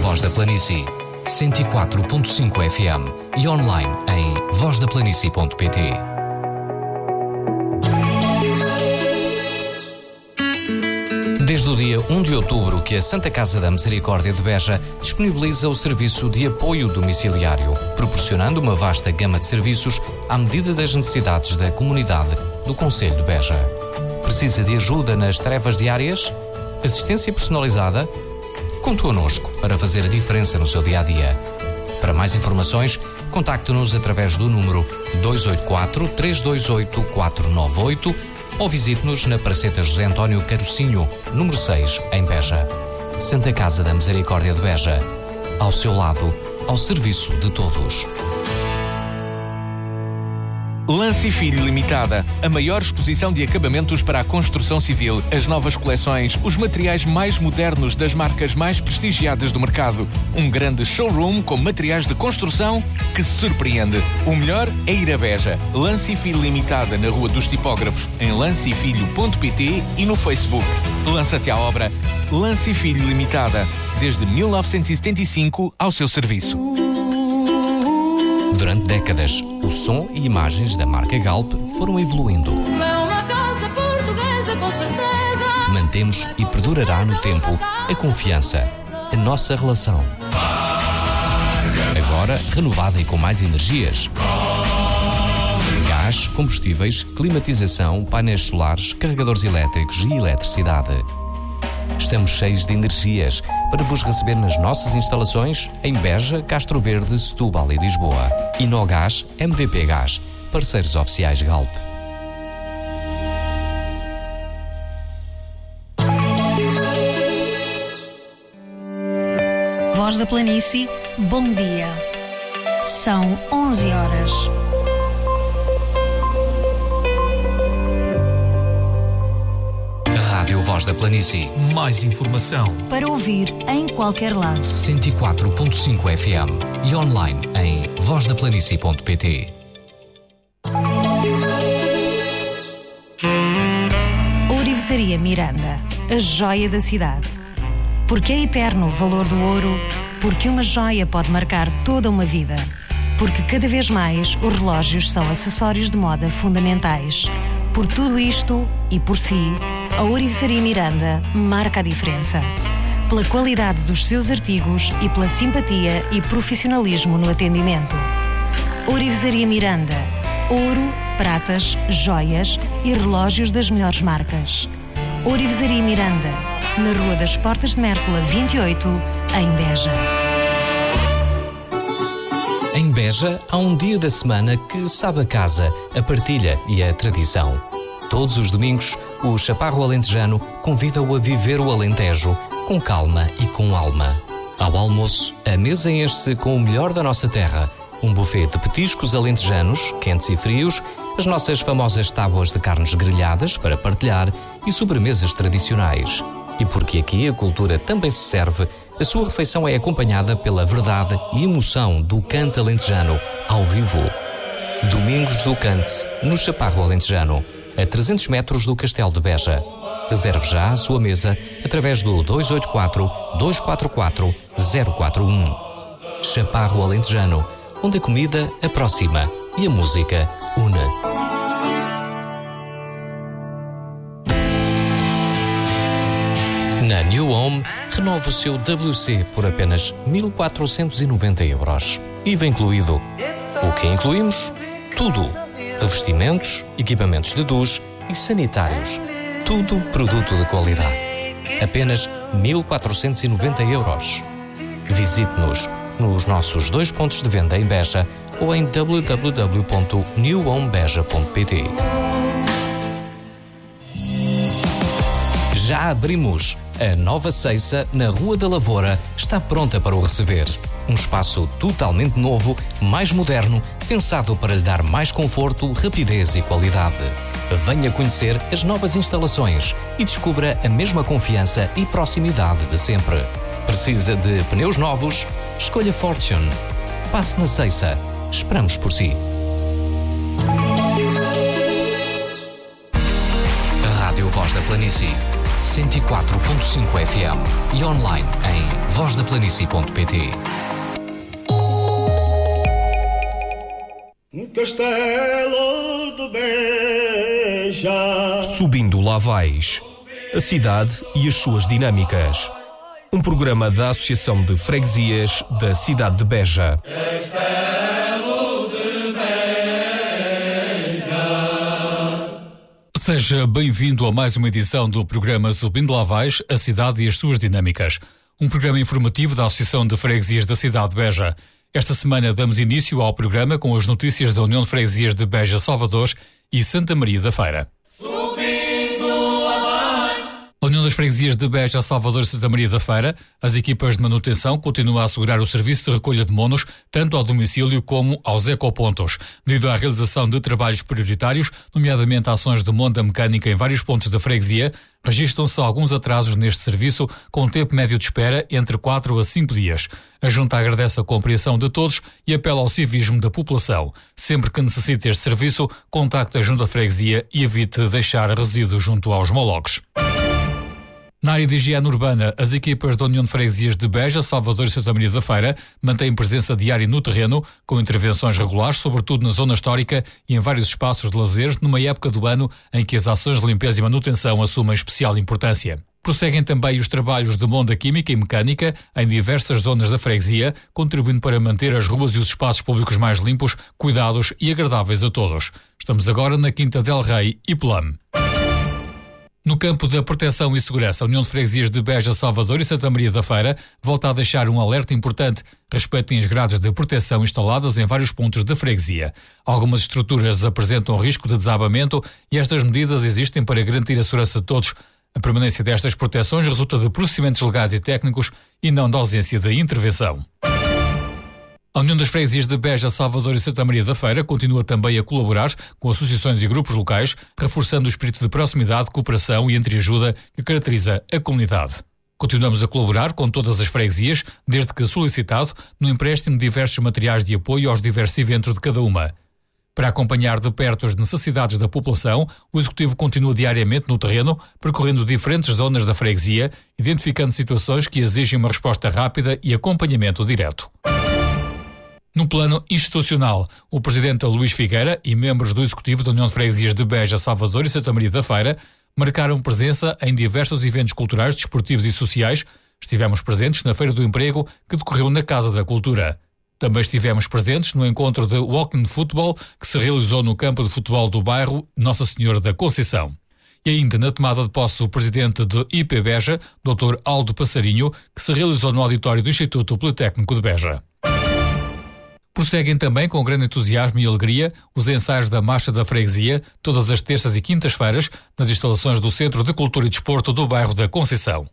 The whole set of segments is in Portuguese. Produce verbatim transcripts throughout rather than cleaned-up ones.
Voz da Planície, cento e quatro ponto cinco F M e online em voz da planície ponto pt. Desde o dia um de outubro que a Santa Casa da Misericórdia de Beja disponibiliza o serviço de apoio domiciliário, proporcionando uma vasta gama de serviços à medida das necessidades da comunidade do concelho de Beja. Precisa de ajuda nas tarefas diárias? Assistência personalizada? Conte connosco para fazer a diferença no seu dia-a-dia. Para mais informações, contacte-nos através do número dois oito quatro, três dois oito, quatro nove oito ou visite-nos na Praceta José António Carocinho, número seis, em Beja. Santa Casa da Misericórdia de Beja. Ao seu lado, ao serviço de todos. Lance e Filho Limitada, a maior exposição de acabamentos para a construção civil, as novas coleções, os materiais mais modernos das marcas mais prestigiadas do mercado. Um grande showroom com materiais de construção que se surpreende. O melhor é ir a Beja. Lance e Filho Limitada na Rua dos Tipógrafos, em lance e filho ponto pt e no Facebook. Lança-te à obra. Lance e Filho Limitada, desde mil novecentos e setenta e cinco ao seu serviço. Durante décadas, o som e imagens da marca Galp foram evoluindo. É uma casa portuguesa, com certeza. Mantemos e perdurará no tempo a confiança, a nossa relação. Agora renovada e com mais energias. Gás, combustíveis, climatização, painéis solares, carregadores elétricos e eletricidade. Estamos cheios de energias para vos receber nas nossas instalações em Beja, Castro Verde, Setúbal e Lisboa. Inogás, M V P Gás, parceiros oficiais Galp. Voz da Planície, bom dia. São onze horas. Rádio Voz da Planície. Mais informação Para ouvir em qualquer lado. cento e quatro ponto cinco F M e online em voz da planície ponto pt. Ourivesaria Miranda, a joia da cidade. Porque é eterno o valor do ouro, porque uma joia pode marcar toda uma vida. Porque cada vez mais os relógios são acessórios de moda fundamentais. Por tudo isto e por si, a Ourivesaria Miranda marca a diferença. Pela qualidade dos seus artigos e pela simpatia e profissionalismo no atendimento. Ourivesaria Miranda. Ouro, pratas, joias e relógios das melhores marcas. Ourivesaria Miranda, na Rua das Portas de Mértola vinte e oito, em Beja. Em Beja, há um dia da semana que sabe a casa, a partilha e a tradição. Todos os domingos, o Chaparro Alentejano convida-o a viver o Alentejo com calma e com alma. Ao almoço, a mesa enche-se com o melhor da nossa terra. Um buffet de petiscos alentejanos, quentes e frios, as nossas famosas tábuas de carnes grelhadas para partilhar e sobremesas tradicionais. E porque aqui a cultura também se serve, a sua refeição é acompanhada pela verdade e emoção do canto alentejano, ao vivo. Domingos do Cante, no Chaparro Alentejano, a trezentos metros do Castelo de Beja. Reserve já a sua mesa através do dois oito quatro, dois quatro quatro, zero quatro um. Chaparro Alentejano, onde a comida aproxima e a música une. Na New Home, renove o seu W C por apenas mil quatrocentos e noventa euros. I V A incluído. O que incluímos? Tudo. Revestimentos, equipamentos de duche e sanitários. Tudo produto de qualidade. Apenas mil quatrocentos e noventa euros. Visite-nos nos nossos dois pontos de venda em Beja ou em w w w ponto new home beja ponto pt. Já abrimos! A nova Ceiça, na Rua da Lavoura, está pronta para o receber. Um espaço totalmente novo, mais moderno, pensado para lhe dar mais conforto, rapidez e qualidade. Venha conhecer as novas instalações e descubra a mesma confiança e proximidade de sempre. Precisa de pneus novos? Escolha Fortune. Passe na Ceiça. Esperamos por si. A Rádio Voz da Planície, cento e quatro ponto cinco F M e online em voz da planície ponto pt. Castelo de Beja. Subindo lá vais. A cidade e as suas dinâmicas. Um programa da Associação de Freguesias da cidade de Beja. Castelo de Beja. Seja bem-vindo a mais uma edição do programa Subindo lá vais, a cidade e as suas dinâmicas. Um programa informativo da Associação de Freguesias da cidade de Beja. Esta semana damos início ao programa com as notícias da União de Freguesias de Beja, Salvador e Santa Maria da Feira. A União das Freguesias de Beja, Salvador e Santa Maria da Feira, as equipas de manutenção continuam a assegurar o serviço de recolha de monos tanto ao domicílio como aos ecopontos. Devido à realização de trabalhos prioritários, nomeadamente ações de monta mecânica em vários pontos da freguesia, registram-se alguns atrasos neste serviço, com um tempo médio de espera entre quatro a cinco dias. A Junta agradece a compreensão de todos e apela ao civismo da população. Sempre que necessite este serviço, contacte a Junta de Freguesia e evite deixar resíduos junto aos molocos. Na área de higiene urbana, as equipas da União de Freguesias de Beja, Salvador e Santa Maria da Feira mantêm presença diária no terreno, com intervenções regulares, sobretudo na zona histórica e em vários espaços de lazer, numa época do ano em que as ações de limpeza e manutenção assumem especial importância. Prosseguem também os trabalhos de monta química e mecânica em diversas zonas da freguesia, contribuindo para manter as ruas e os espaços públicos mais limpos, cuidados e agradáveis a todos. Estamos agora na Quinta del Rei e Pelame. No campo da proteção e segurança, a União de Freguesias de Beja, Salvador e Santa Maria da Feira volta a deixar um alerta importante. Respeitem as grades de proteção instaladas em vários pontos da freguesia. Algumas estruturas apresentam risco de desabamento e estas medidas existem para garantir a segurança de todos. A permanência destas proteções resulta de procedimentos legais e técnicos e não da ausência de intervenção. A União das Freguesias de Beja, Salvador e Santa Maria da Feira continua também a colaborar com associações e grupos locais, reforçando o espírito de proximidade, cooperação e entreajuda que caracteriza a comunidade. Continuamos a colaborar com todas as freguesias, desde que solicitado, no empréstimo de diversos materiais de apoio aos diversos eventos de cada uma. Para acompanhar de perto as necessidades da população, o Executivo continua diariamente no terreno, percorrendo diferentes zonas da freguesia, identificando situações que exigem uma resposta rápida e acompanhamento direto. No plano institucional, o Presidente Luís Figueira e membros do Executivo da União de Freguesias de Beja, Salvador e Santa Maria da Feira marcaram presença em diversos eventos culturais, desportivos e sociais. Estivemos presentes na Feira do Emprego, que decorreu na Casa da Cultura. Também estivemos presentes no encontro de Walking Football, que se realizou no campo de futebol do bairro Nossa Senhora da Conceição. E ainda na tomada de posse do Presidente do I P Beja, doutor Aldo Passarinho, que se realizou no auditório do Instituto Politécnico de Beja. Prosseguem também com grande entusiasmo e alegria os ensaios da Marcha da Freguesia, todas as terças e quintas-feiras, nas instalações do Centro de Cultura e Desporto do bairro da Conceição.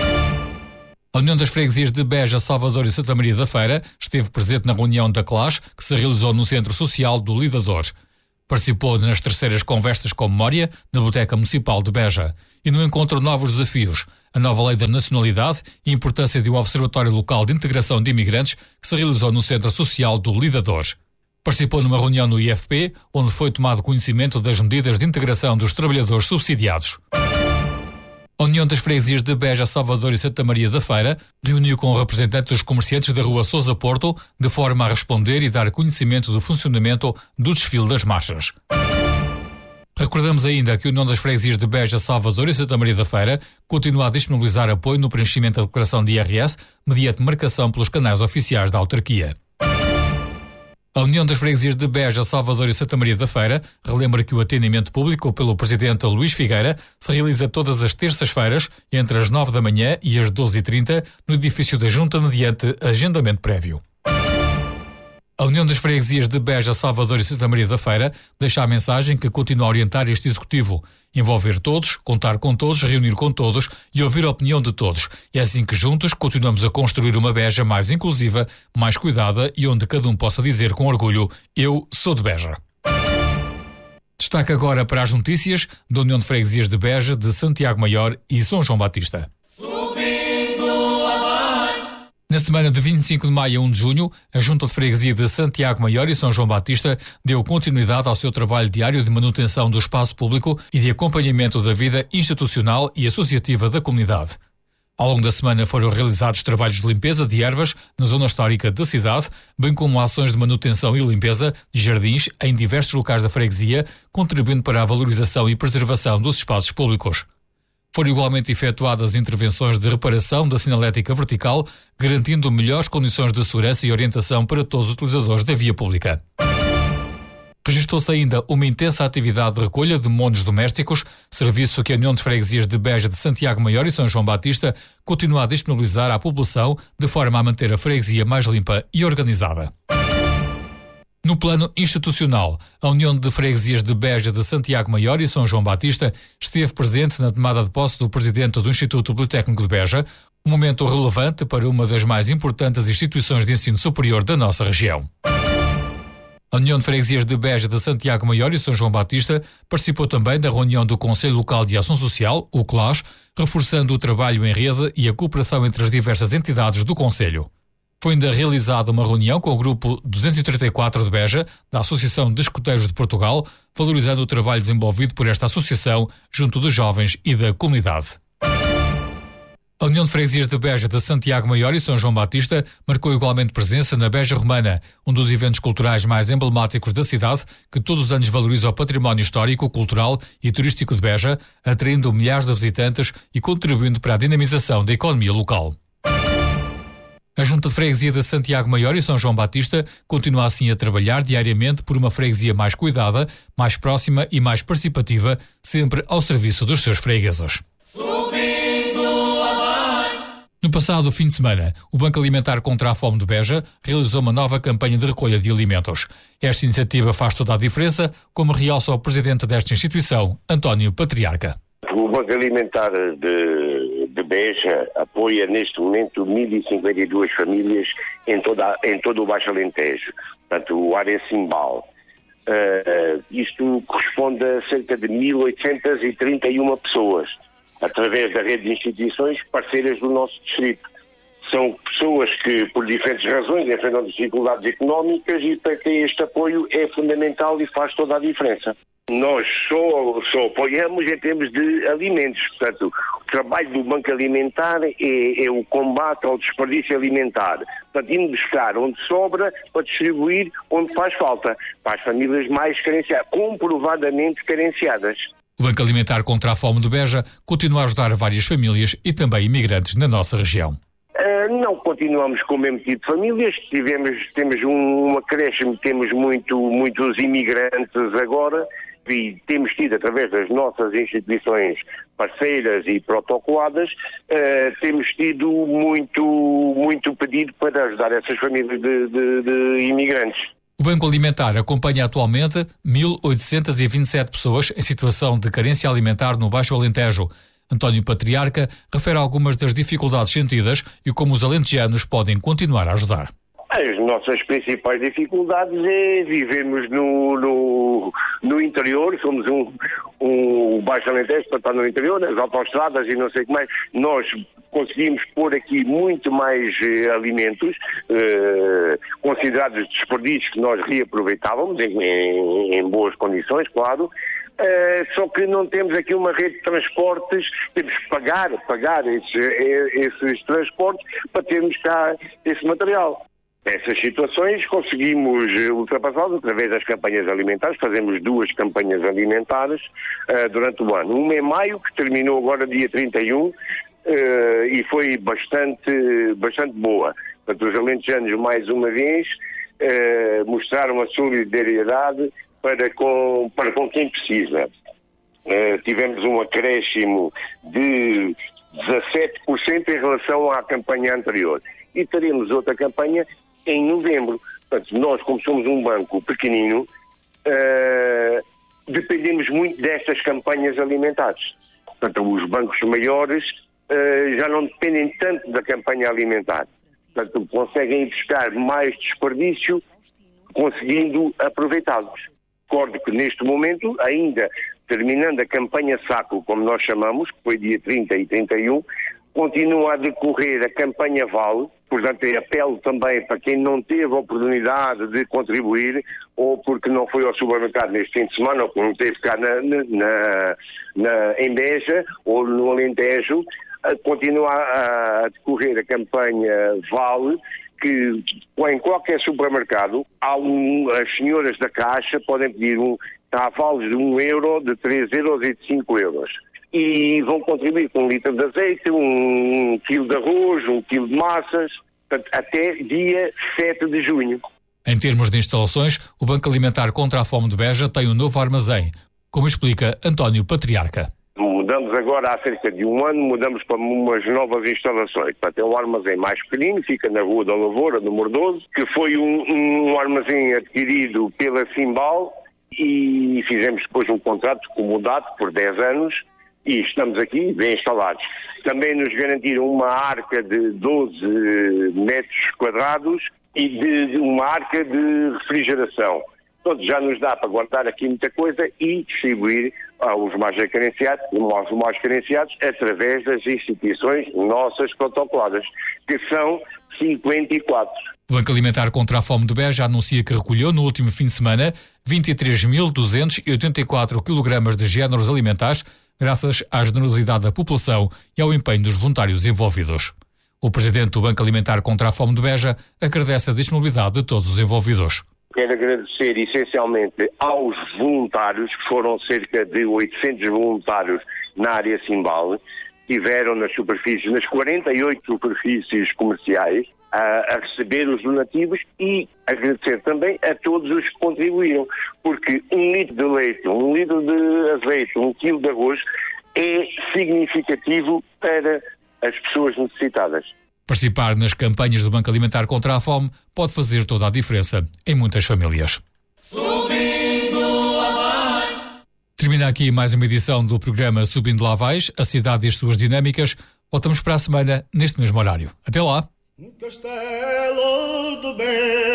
A União das Freguesias de Beja, Salvador e Santa Maria da Feira esteve presente na reunião da Clash, que se realizou no Centro Social do Lidador. Participou nas terceiras conversas com memória na Biblioteca Municipal de Beja e no encontro Novos Desafios, a nova lei da nacionalidade e a importância de um observatório local de integração de imigrantes que se realizou no Centro Social do Lidador. Participou numa reunião no I F P, onde foi tomado conhecimento das medidas de integração dos trabalhadores subsidiados. A União das Freguesias de Beja, Salvador e Santa Maria da Feira reuniu com representantes dos comerciantes da Rua Sousa Porto, de forma a responder e dar conhecimento do funcionamento do desfile das marchas. Recordamos ainda que a União das Freguesias de Beja, Salvador e Santa Maria da Feira continua a disponibilizar apoio no preenchimento da declaração de I R S mediante marcação pelos canais oficiais da autarquia. A União das Freguesias de Beja, Salvador e Santa Maria da Feira relembra que o atendimento público pelo Presidente Luís Figueira se realiza todas as terças-feiras entre as nove da manhã e as doze e trinta no edifício da Junta mediante agendamento prévio. A União das Freguesias de Beja, Salvador e Santa Maria da Feira deixa a mensagem que continua a orientar este Executivo. Envolver todos, contar com todos, reunir com todos e ouvir a opinião de todos. É assim que juntos continuamos a construir uma Beja mais inclusiva, mais cuidada e onde cada um possa dizer com orgulho: eu sou de Beja. Destaque agora para as notícias da União de Freguesias de Beja, de Santiago Maior e São João Batista. Na semana de vinte e cinco de maio a um de junho, a Junta de Freguesia de Santiago Maior e São João Batista deu continuidade ao seu trabalho diário de manutenção do espaço público e de acompanhamento da vida institucional e associativa da comunidade. Ao longo da semana foram realizados trabalhos de limpeza de ervas na zona histórica da cidade, bem como ações de manutenção e limpeza de jardins em diversos locais da freguesia, contribuindo para a valorização e preservação dos espaços públicos. Foram igualmente efetuadas intervenções de reparação da sinalética vertical, garantindo melhores condições de segurança e orientação para todos os utilizadores da via pública. Registrou-se ainda uma intensa atividade de recolha de monos domésticos, serviço que a União de Freguesias de Beja de Santiago Maior e São João Batista continua a disponibilizar à população de forma a manter a freguesia mais limpa e organizada. No plano institucional, a União de Freguesias de Beja de Santiago Maior e São João Batista esteve presente na tomada de posse do presidente do Instituto Politécnico de Beja, um momento relevante para uma das mais importantes instituições de ensino superior da nossa região. A União de Freguesias de Beja de Santiago Maior e São João Batista participou também da reunião do Conselho Local de Ação Social, o C L A S, reforçando o trabalho em rede e a cooperação entre as diversas entidades do Conselho. Foi ainda realizada uma reunião com o Grupo duzentos e trinta e quatro de Beja, da Associação de Escuteiros de Portugal, valorizando o trabalho desenvolvido por esta associação junto dos jovens e da comunidade. A União de Freguesias de Beja de Santiago Maior e São João Batista marcou igualmente presença na Beja Romana, um dos eventos culturais mais emblemáticos da cidade, que todos os anos valoriza o património histórico, cultural e turístico de Beja, atraindo milhares de visitantes e contribuindo para a dinamização da economia local. A Junta de Freguesia de Santiago Maior e São João Batista continua assim a trabalhar diariamente por uma freguesia mais cuidada, mais próxima e mais participativa, sempre ao serviço dos seus fregueses. No passado fim de semana, o Banco Alimentar contra a Fome de Beja realizou uma nova campanha de recolha de alimentos. Esta iniciativa faz toda a diferença, como realça o presidente desta instituição, António Patriarca. O Banco Alimentar de, de Beja apoia neste momento mil e cinquenta e duas famílias em, toda, em todo o Baixo Alentejo, portanto o área Cimbal. Uh, isto corresponde a cerca de mil oitocentas e trinta e uma pessoas, através da rede de instituições parceiras do nosso distrito. São pessoas que, por diferentes razões, enfrentam dificuldades económicas e para que este apoio é fundamental e faz toda a diferença. Nós só, só apoiamos em termos de alimentos. Portanto, o trabalho do Banco Alimentar é, é o combate ao desperdício alimentar. Portanto, indo buscar onde sobra para distribuir onde faz falta, para as famílias mais carenciadas, comprovadamente carenciadas. O Banco Alimentar contra a Fome de Beja continua a ajudar várias famílias e também imigrantes na nossa região. Uh, não continuamos com o mesmo tipo de famílias, tivemos, temos um, um acréscimo, temos muito, muitos imigrantes agora e temos tido, através das nossas instituições parceiras e protocoladas, uh, temos tido muito, muito pedido para ajudar essas famílias de, de, de imigrantes. O Banco Alimentar acompanha atualmente mil oitocentas e vinte e sete pessoas em situação de carência alimentar no Baixo Alentejo. António Patriarca refere algumas das dificuldades sentidas e como os alentejanos podem continuar a ajudar. As nossas principais dificuldades é vivemos no, no, no interior, somos um, um Baixo Alentejo para estar no interior, nas autoestradas e não sei o que mais. Nós conseguimos pôr aqui muito mais eh, alimentos eh, considerados desperdícios que nós reaproveitávamos em, em, em boas condições, claro. Uh, só que não temos aqui uma rede de transportes, temos que pagar, pagar esses, esses transportes para termos cá esse material. Essas situações conseguimos ultrapassá-las através das campanhas alimentares. Fazemos duas campanhas alimentares uh, durante o ano. Uma em maio, que terminou agora dia trinta e um, uh, e foi bastante, bastante boa. Portanto, os alentejanos, mais uma vez, uh, mostraram a solidariedade para com, para com quem precisa. Uh, tivemos um acréscimo de dezassete por cento em relação à campanha anterior. E teremos outra campanha em novembro. Portanto, nós, como somos um banco pequenino, uh, dependemos muito destas campanhas alimentares. Portanto, os bancos maiores uh, já não dependem tanto da campanha alimentar. Portanto, conseguem buscar mais desperdício, conseguindo aproveitá-los. Recordo que neste momento, ainda terminando a campanha Saco, como nós chamamos, que foi dia trinta e trinta e um, continua a decorrer a campanha Vale. Portanto, apelo também para quem não teve a oportunidade de contribuir, ou porque não foi ao supermercado neste fim de semana, ou porque não esteve cá na, na, na, em Beja ou no Alentejo, continua a, a decorrer a campanha Vale, que em qualquer supermercado, há um, as senhoras da caixa podem pedir um, há vales de um euro, de três euros e de cinco euros. E vão contribuir com um litro de azeite, um quilo de arroz, um quilo de massas, até dia sete de junho. Em termos de instalações, o Banco Alimentar contra a Fome de Beja tem um novo armazém, como explica António Patriarca. Mudamos agora há cerca de um ano, mudamos para umas novas instalações. Portanto, é um armazém mais pequenino, fica na Rua da Lavoura, número doze, que foi um, um armazém adquirido pela Simbal e fizemos depois um contrato com o D A T por dez anos e estamos aqui bem instalados. Também nos garantiram uma arca de doze metros quadrados e de uma arca de refrigeração. Portanto, já nos dá para guardar aqui muita coisa e distribuir aos mais carenciados, aos mais carenciados através das instituições nossas protocoladas, que são cinquenta e quatro. O Banco Alimentar contra a Fome de Beja anuncia que recolheu no último fim de semana vinte e três mil duzentos e oitenta e quatro quilogramas de géneros alimentares, graças à generosidade da população e ao empenho dos voluntários envolvidos. O presidente do Banco Alimentar contra a Fome de Beja agradece a disponibilidade de todos os envolvidos. Quero agradecer essencialmente aos voluntários, que foram cerca de oitocentos voluntários na área Simbal, que estiveram nas superfícies, nas quarenta e oito superfícies comerciais, a, a receber os donativos e agradecer também a todos os que contribuíram, porque um litro de leite, um litro de azeite, um quilo de arroz é significativo para as pessoas necessitadas. Participar nas campanhas do Banco Alimentar contra a Fome pode fazer toda a diferença em muitas famílias. Subindo lá vai. Termina aqui mais uma edição do programa Subindo lá vais, a cidade e as suas dinâmicas. Voltamos para a semana neste mesmo horário. Até lá! Castelo do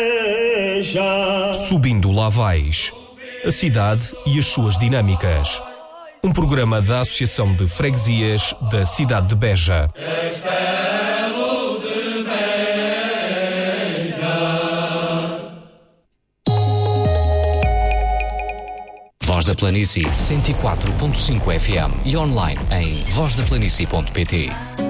Beja. Subindo lá vais, a cidade e as suas dinâmicas. Um programa da Associação de Freguesias da cidade de Beja. Voz da Planície cento e quatro ponto cinco F M e online em voz da planície ponto pt.